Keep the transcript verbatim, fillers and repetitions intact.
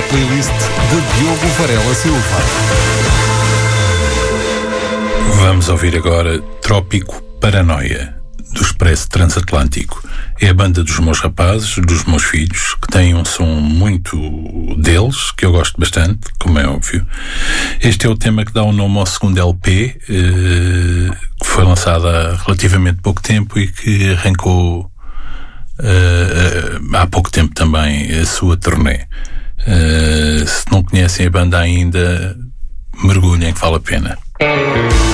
playlist de Diogo Varela Silva. Vamos ouvir agora Trópico Paranoia, do Expresso Transatlântico. É a banda dos meus rapazes, dos meus filhos, que tem um som muito deles, que eu gosto bastante, como é óbvio. Este é o tema que dá o nome ao segundo L P, eh, que foi lançado há relativamente pouco tempo e que arrancou eh, há pouco tempo também a sua turnê. Eh, se não conhecem a banda ainda, mergulhem, que vale a pena.